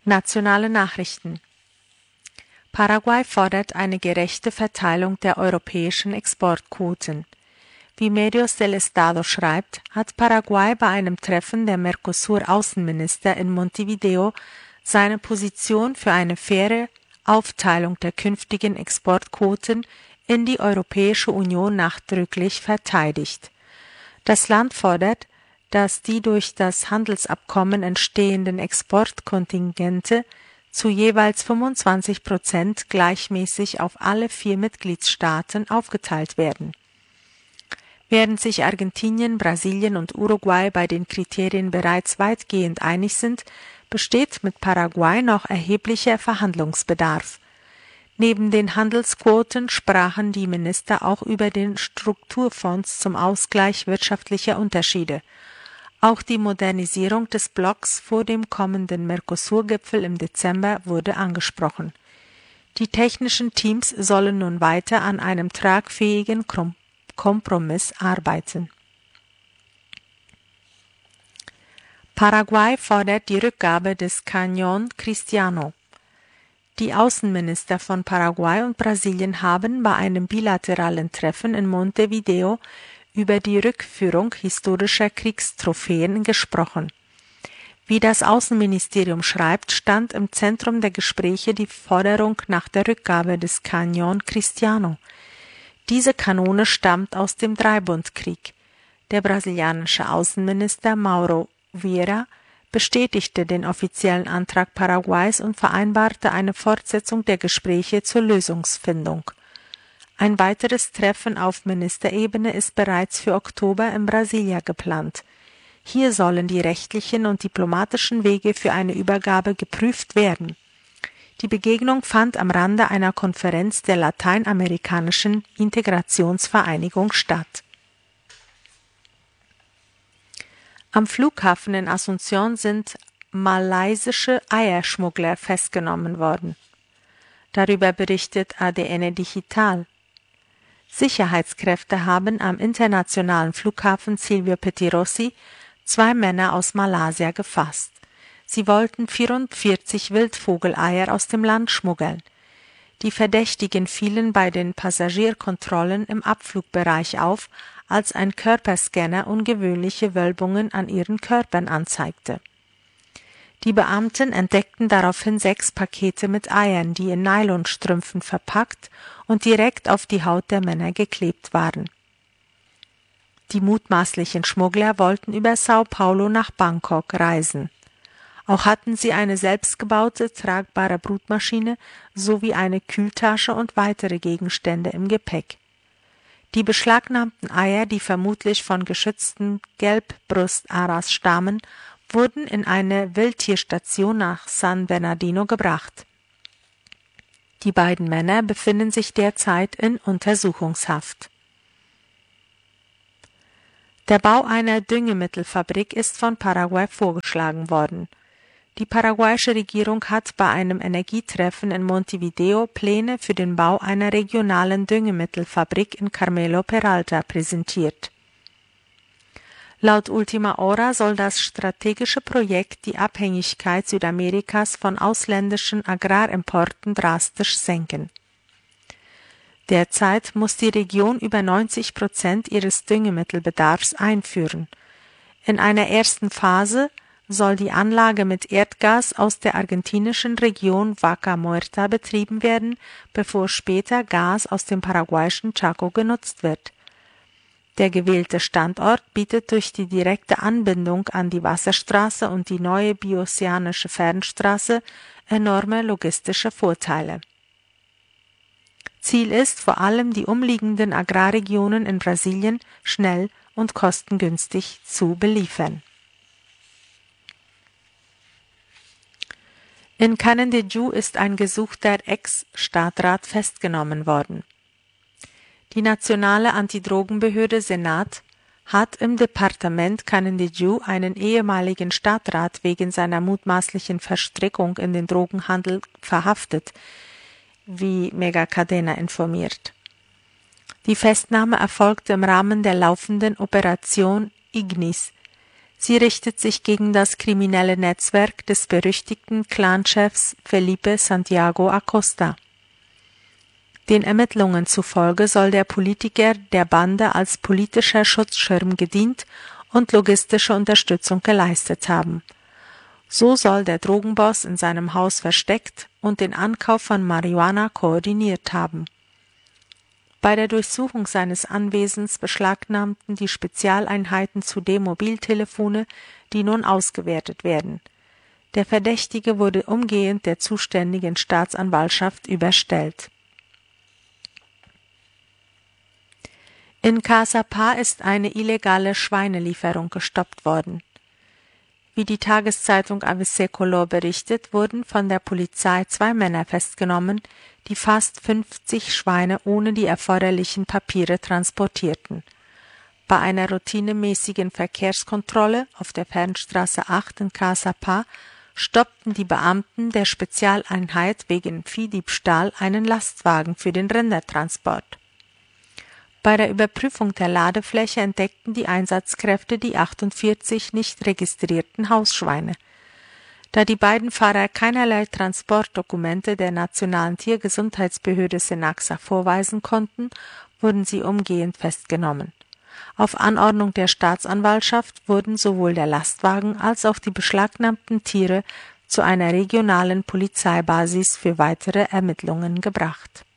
Nationale Nachrichten. Paraguay fordert eine gerechte Verteilung der europäischen Exportquoten. Wie Medios del Estado schreibt, hat Paraguay bei einem Treffen der Mercosur-Außenminister in Montevideo seine Position für eine faire Aufteilung der künftigen Exportquoten in die Europäische Union nachdrücklich verteidigt. Das Land fordert, dass die durch das Handelsabkommen entstehenden Exportkontingente zu jeweils 25% gleichmäßig auf alle 4 Mitgliedstaaten aufgeteilt werden. Während sich Argentinien, Brasilien und Uruguay bei den Kriterien bereits weitgehend einig sind, besteht mit Paraguay noch erheblicher Verhandlungsbedarf. Neben den Handelsquoten sprachen die Minister auch über den Strukturfonds zum Ausgleich wirtschaftlicher Unterschiede. Auch die Modernisierung des Blocks vor dem kommenden Mercosur-Gipfel im Dezember wurde angesprochen. Die technischen Teams sollen nun weiter an einem tragfähigen Kompromiss arbeiten. Paraguay fordert die Rückgabe des Cañón Cristiano. Die Außenminister von Paraguay und Brasilien haben bei einem bilateralen Treffen in Montevideo über die Rückführung historischer Kriegstrophäen gesprochen. Wie das Außenministerium schreibt, stand im Zentrum der Gespräche die Forderung nach der Rückgabe des Cañón Cristiano. Diese Kanone stammt aus dem Dreibundkrieg. Der brasilianische Außenminister Mauro Vieira bestätigte den offiziellen Antrag Paraguays und vereinbarte eine Fortsetzung der Gespräche zur Lösungsfindung. Ein weiteres Treffen auf Ministerebene ist bereits für Oktober in Brasilia geplant. Hier sollen die rechtlichen und diplomatischen Wege für eine Übergabe geprüft werden. Die Begegnung fand am Rande einer Konferenz der Lateinamerikanischen Integrationsvereinigung statt. Am Flughafen in Asunción sind malaysische Eierschmuggler festgenommen worden. Darüber berichtet ADN Digital. Sicherheitskräfte haben am internationalen Flughafen Silvio Pettirossi 2 Männer aus Malaysia gefasst. Sie wollten 44 Wildvogeleier aus dem Land schmuggeln. Die Verdächtigen fielen bei den Passagierkontrollen im Abflugbereich auf, als ein Körperscanner ungewöhnliche Wölbungen an ihren Körpern anzeigte. Die Beamten entdeckten daraufhin 6 Pakete mit Eiern, die in Nylonstrümpfen verpackt und direkt auf die Haut der Männer geklebt waren. Die mutmaßlichen Schmuggler wollten über Sao Paulo nach Bangkok reisen. Auch hatten sie eine selbstgebaute, tragbare Brutmaschine sowie eine Kühltasche und weitere Gegenstände im Gepäck. Die beschlagnahmten Eier, die vermutlich von geschützten Gelbbrust-Aras stammen, wurden in eine Wildtierstation nach San Bernardino gebracht. Die beiden Männer befinden sich derzeit in Untersuchungshaft. Der Bau einer Düngemittelfabrik ist von Paraguay vorgeschlagen worden. Die paraguayische Regierung hat bei einem Energietreffen in Montevideo Pläne für den Bau einer regionalen Düngemittelfabrik in Carmelo Peralta präsentiert. Laut Ultima Hora soll das strategische Projekt die Abhängigkeit Südamerikas von ausländischen Agrarimporten drastisch senken. Derzeit muss die Region über 90% ihres Düngemittelbedarfs einführen. In einer ersten Phase soll die Anlage mit Erdgas aus der argentinischen Region Vaca Muerta betrieben werden, bevor später Gas aus dem paraguayischen Chaco genutzt wird. Der gewählte Standort bietet durch die direkte Anbindung an die Wasserstraße und die neue bioceanische Fernstraße enorme logistische Vorteile. Ziel ist vor allem, die umliegenden Agrarregionen in Brasilien schnell und kostengünstig zu beliefern. In Canindeyú ist ein gesuchter Ex-Stadtrat festgenommen worden. Die nationale Antidrogenbehörde Senat hat im Departement Canindeyú einen ehemaligen Stadtrat wegen seiner mutmaßlichen Verstrickung in den Drogenhandel verhaftet, wie Megacadena informiert. Die Festnahme erfolgte im Rahmen der laufenden Operation Ignis. Sie richtet sich gegen das kriminelle Netzwerk des berüchtigten Clanchefs Felipe Santiago Acosta. Den Ermittlungen zufolge soll der Politiker der Bande als politischer Schutzschirm gedient und logistische Unterstützung geleistet haben. So soll der Drogenboss in seinem Haus versteckt und den Ankauf von Marihuana koordiniert haben. Bei der Durchsuchung seines Anwesens beschlagnahmten die Spezialeinheiten zudem Mobiltelefone, die nun ausgewertet werden. Der Verdächtige wurde umgehend der zuständigen Staatsanwaltschaft überstellt. In Caçapá ist eine illegale Schweinelieferung gestoppt worden. Wie die Tageszeitung ABC Color berichtet, wurden von der Polizei 2 Männer festgenommen, die fast 50 Schweine ohne die erforderlichen Papiere transportierten. Bei einer routinemäßigen Verkehrskontrolle auf der Fernstraße 8 in Caçapá stoppten die Beamten der Spezialeinheit wegen Viehdiebstahl einen Lastwagen für den Rindertransport. Bei der Überprüfung der Ladefläche entdeckten die Einsatzkräfte die 48 nicht registrierten Hausschweine. Da die beiden Fahrer keinerlei Transportdokumente der nationalen Tiergesundheitsbehörde Senaxa vorweisen konnten, wurden sie umgehend festgenommen. Auf Anordnung der Staatsanwaltschaft wurden sowohl der Lastwagen als auch die beschlagnahmten Tiere zu einer regionalen Polizeibasis für weitere Ermittlungen gebracht.